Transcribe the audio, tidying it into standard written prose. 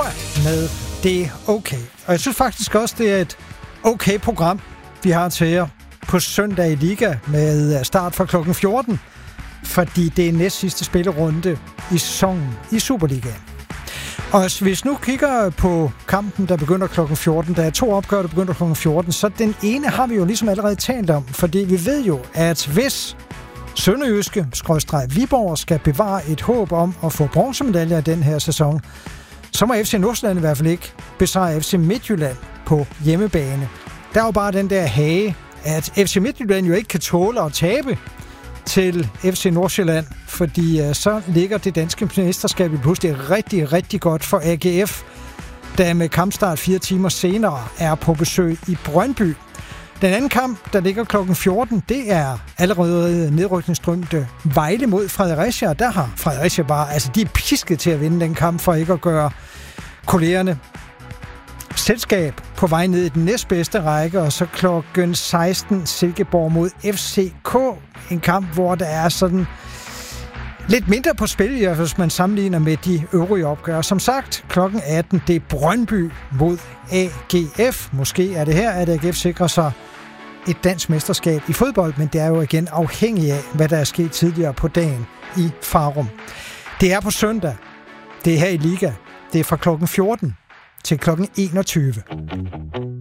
med Det er okay. Og jeg synes faktisk også, det er et okay program, vi har til jer på søndag i Liga med start fra klokken 14, fordi det er næst sidste spillerunde i sæsonen i Superligaen. Og hvis nu kigger på kampen, der begynder klokken 14, der er 2 opgør, der begynder klokken 14, så den ene har vi jo ligesom allerede talt om, fordi vi ved jo, at hvis Sønderjyske/Viborg skal bevare et håb om at få bronzemedaljer i den her sæson, så må FC Nordsjælland i hvert fald ikke besejre FC Midtjylland på hjemmebane. Der er jo bare den der hage, at FC Midtjylland jo ikke kan tåle at tabe til FC Nordsjælland, fordi så ligger det danske mesterskab pludselig rigtig, rigtig godt for AGF, der med kampstart 4 timer senere er på besøg i Brøndby. Den anden kamp, der ligger klokken 14, det er allerede nedrykningsdrømte Vejle mod Fredericia. Der har Fredericia bare, altså de er pisket til at vinde den kamp for ikke at gøre kollegerne selskab på vej ned i den næstbedste række, og så klokken 16 Silkeborg mod FCK. En kamp, hvor der er sådan lidt mindre på spil, hvis man sammenligner med de øvrige opgør. Som sagt, klokken 18, det er Brøndby mod AGF. Måske er det her, at AGF sikrer sig et dansk mesterskab i fodbold, men det er jo igen afhængigt af, hvad der er sket tidligere på dagen i Farum. Det er på søndag. Det er her i Liga. Det er fra klokken 14 til klokken 21.